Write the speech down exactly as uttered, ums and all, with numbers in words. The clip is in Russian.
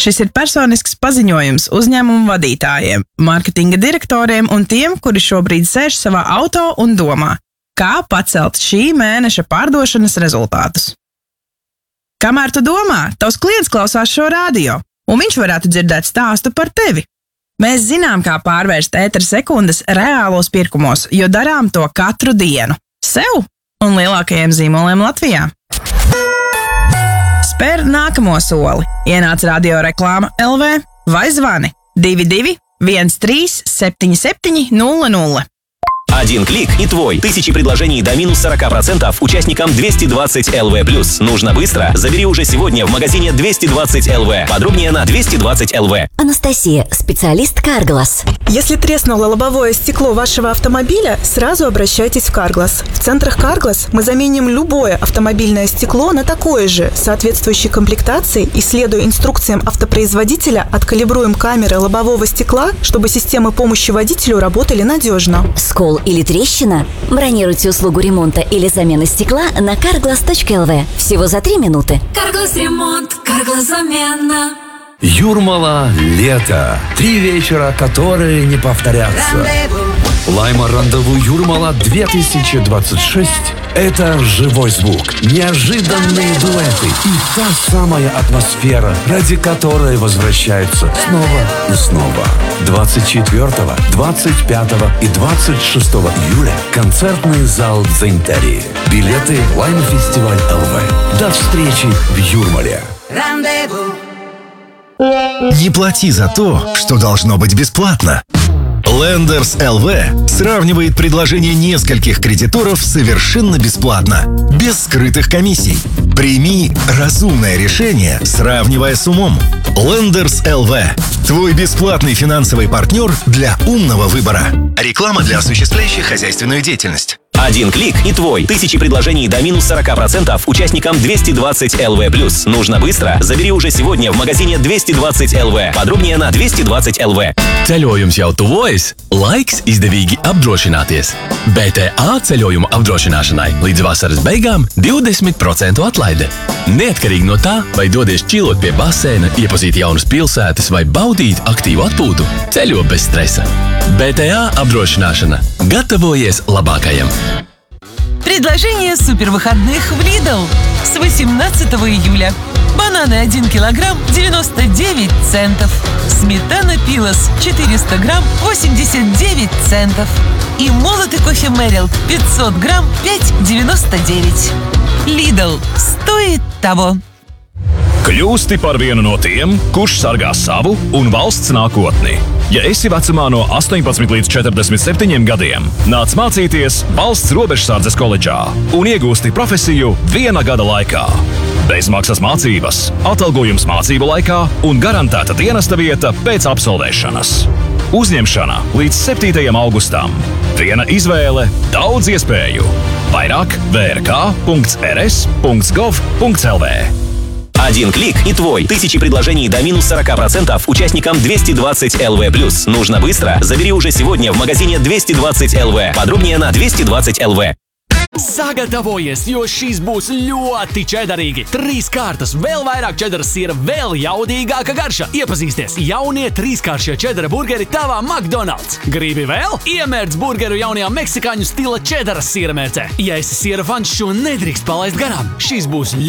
Šis ir personisks paziņojums uzņēmumu vadītājiem, mārketinga direktoriem un tiem, kuri šobrīd sēž savā auto un domā, kā pacelt šī mēneša pārdošanas rezultātus. Kamēr tu domā, tavs klients klausās šo radio, un viņš varētu dzirdēt stāstu par tevi. Mēs zinām, kā pārvērst ētera sekundes reālos pirkumos, jo darām to katru dienu. Sev un lielākajiem zīmoliem Latvijā. Spēr nākamo soli. Ienāc radio reklāma L V vai zvani divi divi viens trīs septiņi septiņi nulle nulle. Один клик и твой. Тысячи предложений до минус сорок процентов участникам двести двадцать эл ви плюс. Нужно быстро? Забери уже сегодня в магазине двести двадцать эл ви. Подробнее на двести двадцать эл ви. Анастасия, специалист Carglass. Если треснуло лобовое стекло вашего автомобиля, сразу обращайтесь в Carglass. В центрах Carglass мы заменим любое автомобильное стекло на такое же, соответствующей комплектации, и, следуя инструкциям автопроизводителя, откалибруем камеры лобового стекла, чтобы системы помощи водителю работали надежно. Скол или трещина? Бронируйте услугу ремонта или замены стекла на carglass точка эл ви. Всего за три минуты. Carglass ремонт, Carglass замена. Юрмала лето. Три вечера, которые не повторятся. Лайма Рандеву Юрмала две тысячи двадцать шесть – это живой звук, неожиданные дуэты и та самая атмосфера, ради которой возвращаются снова и снова. двадцать четвёртого, двадцать пятого и двадцать шестого июля концертный зал Дзентери. Билеты Лайм Фестиваль эл ви. До встречи в Юрмале. Рандеву. Не плати за то, что должно быть бесплатно. Lenders эл ви сравнивает предложения нескольких кредиторов совершенно бесплатно, без скрытых комиссий. Прими разумное решение, сравнивая с умом. Lenders эл ви – твой бесплатный финансовый партнер для умного выбора. Реклама для осуществляющих хозяйственную деятельность. Один клик и твой. Тысячи предложений до минус сорок процентов участникам двести двадцать эл ви плюс. Нужно быстро? Забери уже сегодня в магазине двести двадцать эл ви. Подробнее на двести двадцать эл ви. Ceļojums jau tuvojas, laiks izdevīgi apdrošināties. бэ тэ а ceļojumu apdrošināšanai līdz vasaras beigām divdesmit procentu atlaide. Neatkarīgi no tā, vai dodies čilot pie baseina, iepazīt jaunas pilsētas vai baudīt aktīvu atpūtu, ceļo bez stresa. бэ тэ а apdrošināšana. Gatavojies labākajam. Предложение супервыходных в Lidl с восемнадцатого июля. Бананы один килограмм девяносто девять центов. Сметана Пилос четыреста грамм восемьдесят девять центов. И молотый кофе Мэрилд пятьсот грамм пять девяносто девять. Lidl стоит того. Kļūsti par vienu no tiem, kurš sargā savu un valsts nākotni. Ja esi vecumā no astoņpadsmit līdz četrdesmit septiņiem gadiem, nāc mācīties valsts robežsardzes koledžā un iegūsti profesiju viena gada laikā. Bezmaksas mācības, atalgojums mācību laikā un garantēta dienesta vieta pēc absolvēšanas. Uzņemšana līdz septītajam augustam. Viena izvēle, daudz iespēju. Vairāk вэ эр ка punkts эр эс punkts gov punkts эл ви. Один клик и твой. Тысячи предложений до минус сорок процентов участникам двести двадцать эл ви плюс. Нужно быстро? Забери уже сегодня в магазине двести двадцать эл ви. Подробнее на двести двадцать эл ви. Sagatavojies, jo šīs būs ļoti čedarīgi. Trīs kārtas, vēl vairāk čedaras sīra, vēl jaudīgāka garša. Iepazīsties, jaunie trīskāršie čedara burgeri tavā McDonald's. Gribi vēl? Iemērc burgeru jaunajā meksikāņu stila čedaras sīra mērcē. Ja esi sīra fans, šo nedrīkst palaist garām. Šīs būs